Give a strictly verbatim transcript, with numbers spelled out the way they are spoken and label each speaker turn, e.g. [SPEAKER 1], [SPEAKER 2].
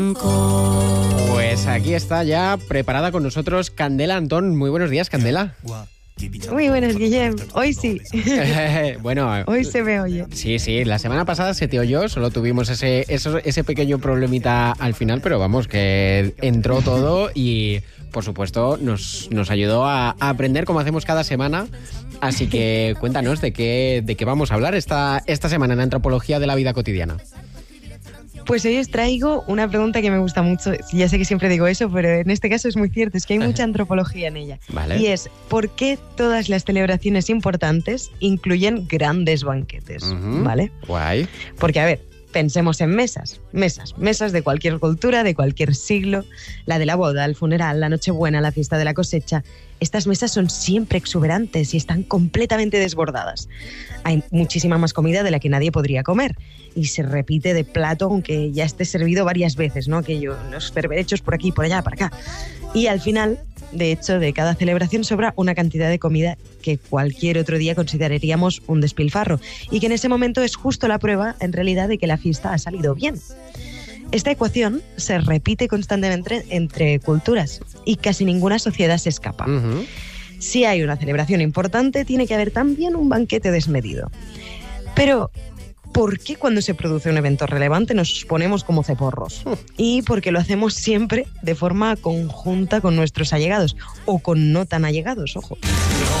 [SPEAKER 1] Pues aquí está ya preparada con nosotros Candela Antón. Muy buenos días, Candela.
[SPEAKER 2] Muy buenos, Guillem. Hoy sí.
[SPEAKER 1] Bueno,
[SPEAKER 2] hoy se me oye.
[SPEAKER 1] Sí, sí, la semana pasada se te oyó, solo tuvimos ese, eso, ese pequeño problemita al final, pero vamos, que entró todo y, por supuesto, nos, nos ayudó a, a aprender como hacemos cada semana. Así que cuéntanos de qué, de qué vamos a hablar esta, esta semana en Antropología de la Vida Cotidiana.
[SPEAKER 2] Pues hoy os traigo una pregunta que me gusta mucho. Ya sé que siempre digo eso, pero en este caso es muy cierto, es que hay mucha antropología en ella.
[SPEAKER 1] Vale.
[SPEAKER 2] Y es, ¿por qué todas las celebraciones importantes incluyen grandes banquetes?
[SPEAKER 1] Uh-huh.
[SPEAKER 2] ¿Vale?
[SPEAKER 1] Guay.
[SPEAKER 2] Porque, a ver, pensemos en mesas, mesas, mesas de cualquier cultura, de cualquier siglo, la de la boda, el funeral, la nochebuena, la fiesta de la cosecha. Estas mesas son siempre exuberantes y están completamente desbordadas. Hay muchísima más comida de la que nadie podría comer y se repite de plato aunque ya esté servido varias veces, ¿no? Aquello, los berberechos por aquí, por allá, por acá. Y al final, de hecho, de cada celebración sobra una cantidad de comida que cualquier otro día consideraríamos un despilfarro y que en ese momento es justo la prueba, en realidad, de que la fiesta ha salido bien. Esta ecuación se repite constantemente entre culturas y casi ninguna sociedad se escapa.
[SPEAKER 1] Uh-huh.
[SPEAKER 2] Si hay una celebración importante, tiene que haber también un banquete desmedido. Pero, ¿por qué cuando se produce un evento relevante nos ponemos como ceporros? Y porque lo hacemos siempre de forma conjunta con nuestros allegados, o con no tan allegados, ojo.